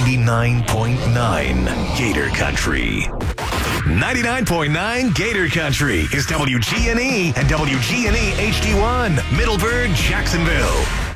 99.9 Gator Country. 99.9 Gator Country is WGNE and WGNE HD1, Middleburg, Jacksonville.